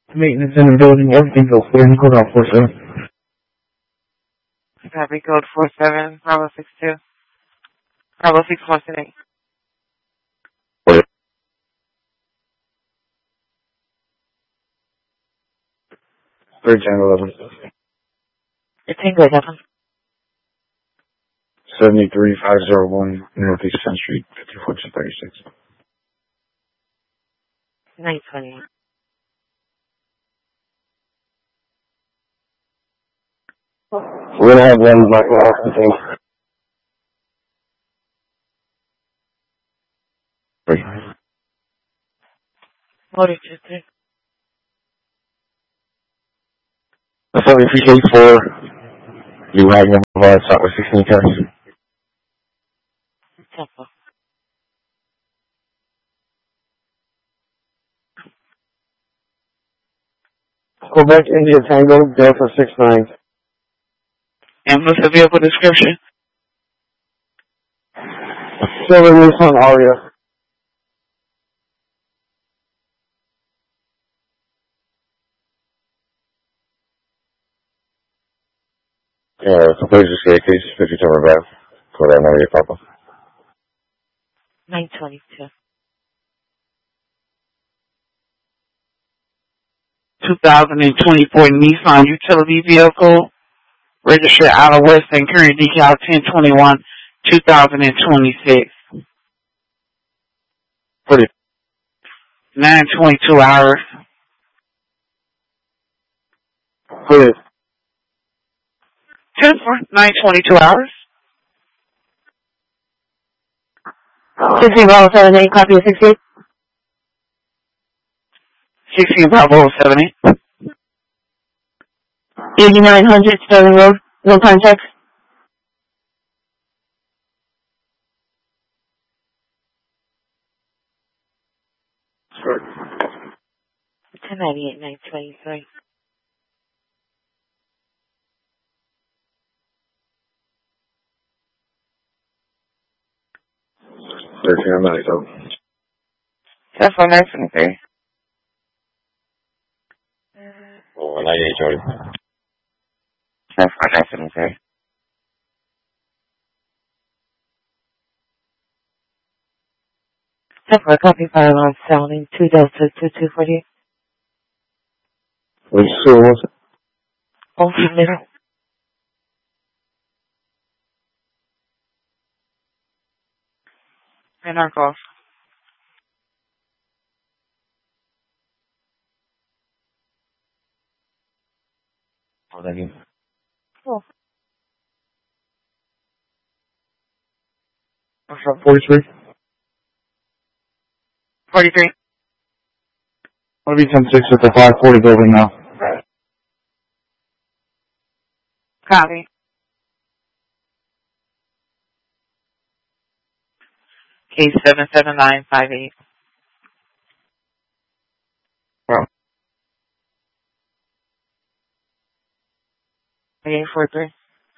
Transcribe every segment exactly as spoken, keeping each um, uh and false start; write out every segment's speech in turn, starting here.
Maintenance in the building, everything's all clear. You code out four seven. Copy code four seven, Bravo six two. Bravo six one eight. Third channel eleven. It's Tango eleven. seventy-three five oh one Northeast tenth Street, fifty-four to thirty-six. nine twenty-eight. We're gonna have one black off the thing. Motor two three. That's only three K four. You Wagner Boulevard, start with sixteen cars. Tempo. Quebec India Tango, Delta six nine. And what's the vehicle description? Silver Nissan Aria. Yeah, it's a pleasure to see you. Case fifty Timber Drive. For that number, Papa. nine twenty-two. two thousand twenty-four Nissan utility vehicle, registered out of Western, current decal ten twenty-one, two thousand twenty-six. Pretty. nine twenty-two hours. Pretty. ten for nine twenty-two hours. sixteen Bravo seven eight, copy of sixteen. sixteen Bravo seven eight. eighty-nine hundred Sterling Road, no time check. ten ninety-eight, nine twenty-three. thirteen ninety-seven. ten for nine twenty-three. Oh, ninety-eight, Jody. ten for nine twenty-three. ten for copy fire alarm sounding two Delta two two forty. Which school was it? Over middle. And our golf. Oh, thank you. Cool. What's up, forty-three? forty-three. I'll be ten six at the five forty building now. Copy. Case seven seven nine five eight. Oh. eight four three.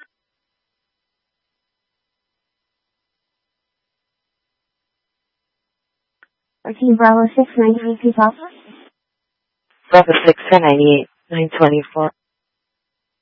thirteen Bravo six nine three two Alpha. Bravo six ten ninety-eight, nine twenty-four.